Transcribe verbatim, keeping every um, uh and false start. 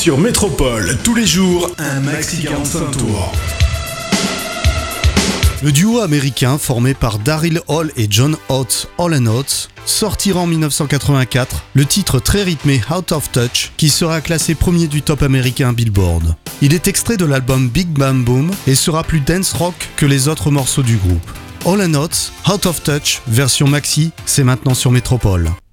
Sur Métropole, tous les jours, un maxi quarante-cinq tours. Le duo américain formé par Daryl Hall et John Oates, Hall and Oates, sortira en dix-neuf cent quatre-vingt-quatre le titre très rythmé Out of Touch qui sera classé premier du top américain Billboard. Il est extrait de l'album Big Bam Boom et sera plus dance rock que les autres morceaux du groupe. Hall and Oates, Out of Touch, version maxi, c'est maintenant sur Métropole.